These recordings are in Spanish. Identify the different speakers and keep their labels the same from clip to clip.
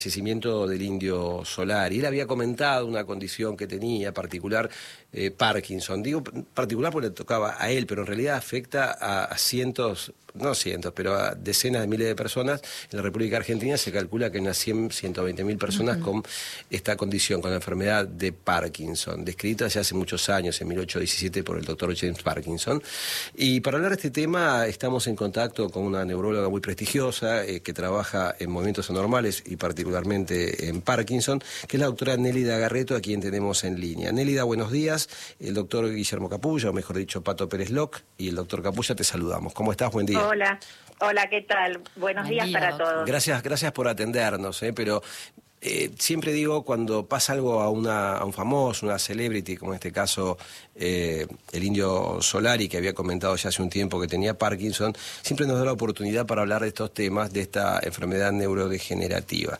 Speaker 1: fallecimiento del Indio Solari. Él había comentado una condición que tenía particular, Parkinson. Digo particular porque le tocaba a él, pero en realidad afecta a cientos, no cientos, pero a decenas de miles de personas. En la República Argentina se calcula que unas 120.000 personas con esta condición, con la enfermedad de Parkinson, descrita ya hace muchos años, en 1817, por el doctor James Parkinson. Y para hablar de este tema estamos en contacto con una neuróloga muy prestigiosa que trabaja en movimientos anormales y particularmente en Parkinson, que es la doctora Nélida Garreto, a quien tenemos en línea. Nélida, buenos días. El doctor Guillermo Capulla, o mejor dicho, Pato Pérez Loc, y el doctor Capulla, te saludamos. ¿Cómo estás? Buen día.
Speaker 2: Hola, ¿qué tal? Buenos días para todos.
Speaker 1: Gracias por atendernos, pero siempre digo, cuando pasa algo a un famoso, una celebrity, como en este caso el Indio Solari, que había comentado ya hace un tiempo que tenía Parkinson, siempre nos da la oportunidad para hablar de estos temas, de esta enfermedad neurodegenerativa.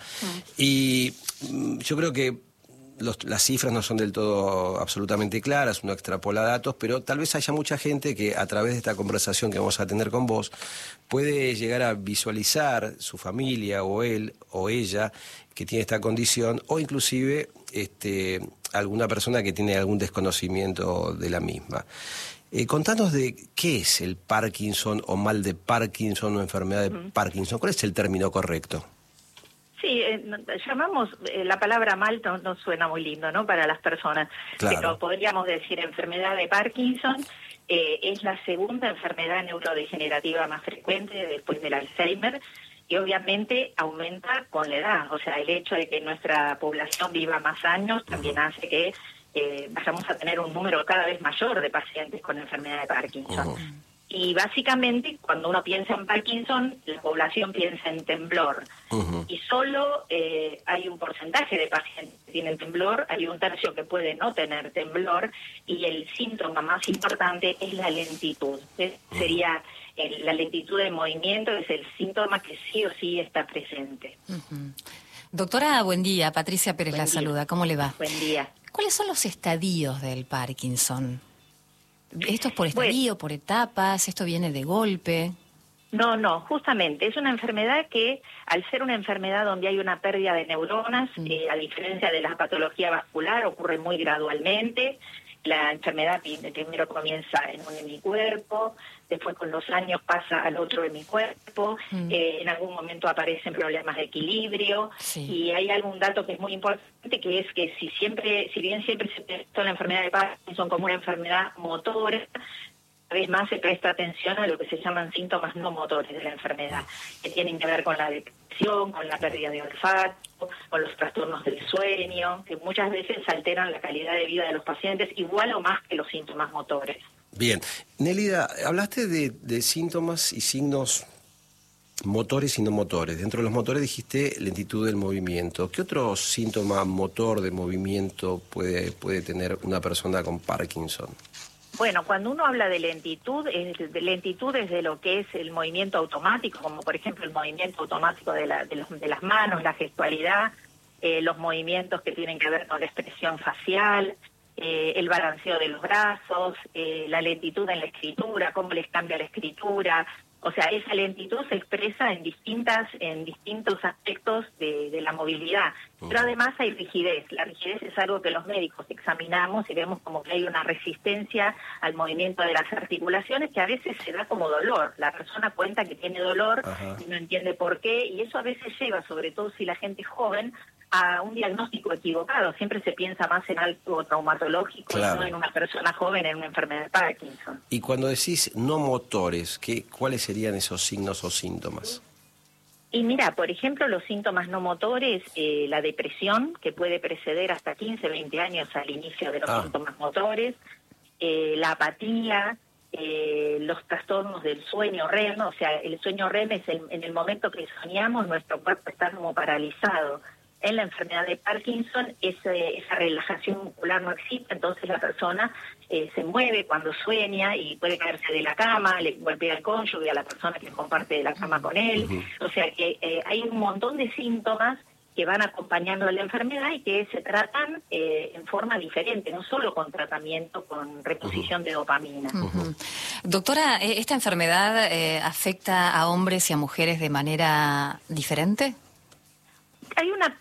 Speaker 1: Y yo creo que las cifras no son del todo absolutamente claras, uno extrapola datos, pero tal vez haya mucha gente que a través de esta conversación que vamos a tener con vos puede llegar a visualizar su familia o él o ella que tiene esta condición, o inclusive alguna persona que tiene algún desconocimiento de la misma. Contanos de qué es el Parkinson o mal de Parkinson o enfermedad de Parkinson. ¿Cuál es el término correcto?
Speaker 2: Sí, llamamos, la palabra mal no suena muy lindo, ¿no?, para las personas,
Speaker 1: claro.
Speaker 2: Pero podríamos decir enfermedad de Parkinson. Es la segunda enfermedad neurodegenerativa más frecuente después del Alzheimer, y obviamente aumenta con la edad. O sea, el hecho de que nuestra población viva más años también hace que vayamos a tener un número cada vez mayor de pacientes con enfermedad de Parkinson. Y básicamente, cuando uno piensa en Parkinson, la población piensa en temblor. Y solo hay un porcentaje de pacientes que tienen temblor, hay un tercio que puede no tener temblor, y el síntoma más importante es la lentitud. Sería la lentitud de movimiento, es el síntoma que sí o sí está presente.
Speaker 3: Doctora, buen día. Patricia Pérez la saluda. ¿Cómo le va?
Speaker 2: Buen día.
Speaker 3: ¿Cuáles son los estadios del Parkinson? ¿Esto es por estadio, por etapas? ¿Esto viene de golpe?
Speaker 2: No, justamente. Es una enfermedad que, al ser una enfermedad donde hay una pérdida de neuronas, a diferencia de la patología vascular, ocurre muy gradualmente. La enfermedad primero comienza en un hemicuerpo, después con los años pasa al otro hemicuerpo, en algún momento aparecen problemas de equilibrio, y hay algún dato que es muy importante, que es que si bien siempre se prestó la enfermedad de Parkinson como una enfermedad motora, cada vez más se presta atención a lo que se llaman síntomas no motores de la enfermedad, que tienen que ver con la depresión, con la pérdida de olfato, con los trastornos del sueño, que muchas veces alteran la calidad de vida de los pacientes igual o más que los síntomas motores.
Speaker 1: Bien. Nélida, hablaste de síntomas y signos motores y no motores. Dentro de los motores dijiste lentitud del movimiento. ¿Qué otro síntoma motor de movimiento puede tener una persona con Parkinson?
Speaker 2: Bueno, cuando uno habla de lentitud es de lo que es el movimiento automático, como por ejemplo el movimiento automático de las manos, la gestualidad, los movimientos que tienen que ver con la expresión facial, el balanceo de los brazos, la lentitud en la escritura, cómo les cambia la escritura. O sea, esa lentitud se expresa en distintos aspectos de la movilidad. Pero además hay rigidez. La rigidez es algo que los médicos examinamos y vemos como que hay una resistencia al movimiento de las articulaciones que a veces se da como dolor. La persona cuenta que tiene dolor y no entiende por qué, y eso a veces lleva, sobre todo si la gente es joven, a un diagnóstico equivocado. Siempre se piensa más en algo traumatológico, y no en una persona joven en una enfermedad de Parkinson.
Speaker 1: Y cuando decís no motores, ¿cuáles serían esos signos o síntomas?
Speaker 2: Y mira, por ejemplo, los síntomas no motores, la depresión, que puede preceder hasta 15, 20 años al inicio de los síntomas motores, la apatía, los trastornos del sueño REM. O sea, el sueño REM es en el momento que soñamos, nuestro cuerpo está como paralizado. En la enfermedad de Parkinson esa relajación muscular no existe, entonces la persona se mueve cuando sueña y puede caerse de la cama, le golpea al cónyuge, a la persona que comparte la cama con él. O sea que hay un montón de síntomas que van acompañando a la enfermedad y que se tratan en forma diferente, no solo con tratamiento, con reposición de dopamina.
Speaker 3: Doctora, ¿esta enfermedad afecta a hombres y a mujeres de manera diferente?
Speaker 2: hay una